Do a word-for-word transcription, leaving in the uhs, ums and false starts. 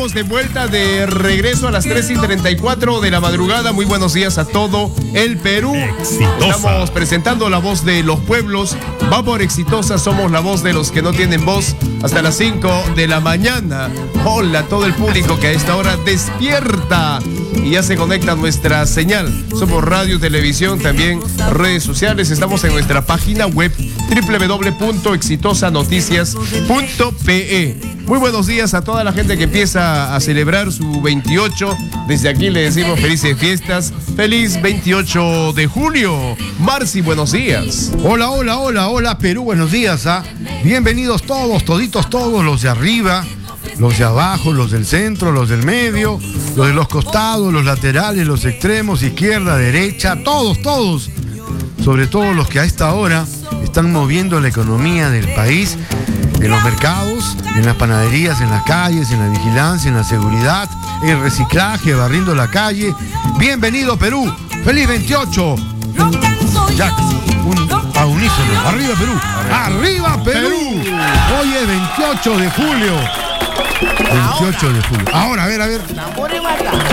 estamos de vuelta, de regreso a las tres y treinta y cuatro de la madrugada. Muy buenos días a todo el Perú. Exitosa. Estamos presentando la voz de los pueblos. Va por Exitosa, somos la voz de los que no tienen voz. Hasta las cinco de la mañana. Hola a todo el público que a esta hora despierta y ya se conecta a nuestra señal. Somos radio, televisión, también redes sociales. Estamos en nuestra página web doble u doble u doble u punto exitosa noticias punto pe e. Muy buenos días a toda la gente que empieza a celebrar su veintiocho. Desde aquí le decimos felices fiestas. Feliz veintiocho de julio. Marci, buenos días. Hola, hola, hola, hola Perú, buenos días. ¿ah? Bienvenidos todos, toditos todos, los de arriba, los de abajo, los del centro, los del medio, los de los costados, los laterales, los extremos, izquierda, derecha, todos, todos. Sobre todo los que a esta hora están moviendo la economía del país, en los mercados, en las panaderías, en las calles, en la vigilancia, en la seguridad, en el reciclaje, barriendo la calle. Bienvenido Perú, feliz veintiocho. Ya, un, a unísono, arriba Perú, arriba Perú. Hoy es veintiocho de julio. veintiocho de julio. Ahora, a ver, a ver.